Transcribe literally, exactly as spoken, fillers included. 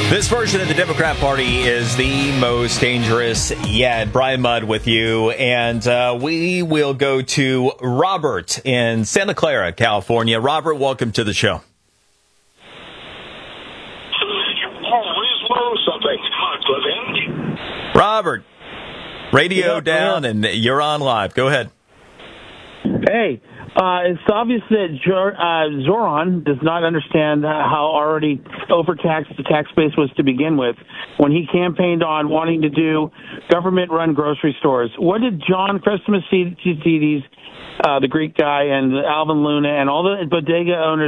This version of the Democrat Party is the most dangerous yet. Brian Mudd with you, and uh, we will go to Robert in Santa Clara, California. Robert, welcome to the show. Robert, radio yeah, down, yeah. and you're on live. Go ahead. Hey, uh, it's obvious that Jor- uh, Zoran does not understand uh, how already overtaxed the tax base was to begin with when he campaigned on wanting to do government-run grocery stores. What did John Christmas, uh, the Greek guy, and Alvin Luna, and all the bodega owners